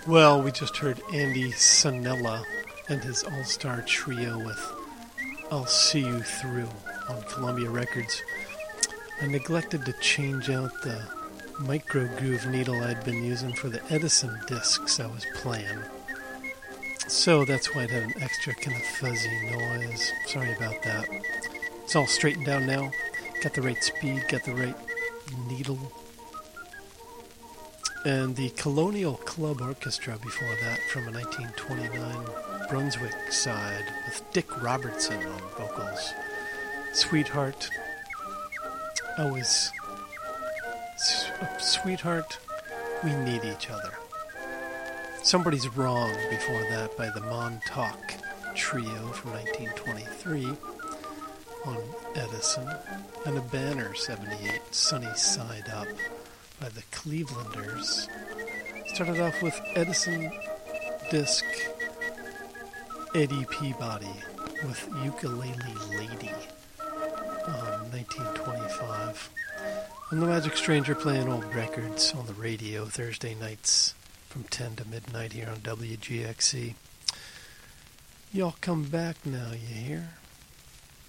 Well, we just heard Andy Sanella and his all-star trio with I'll See You Through on Columbia Records. I neglected to change out the micro groove needle I'd been using for the Edison discs I was playing. So that's why it had an extra kind of fuzzy noise. Sorry about that. It's all straightened out now. Got the right speed, got the right needle. And the Colonial Club Orchestra before that from a 1929 Brunswick side with Dick Robertson on vocals. Sweetheart. Always. Sweetheart, we need each other. Somebody's Wrong before that by the Montauk Trio from 1923 on Edison. And a Banner 78, Sunny Side Up by the Clevelanders. Started off with Edison disc Eddie Peabody with Ukulele Lady on 1925. And the Magic Stranger playing old records on the radio Thursday nights from 10 to midnight here on WGXC. Y'all come back now, you hear?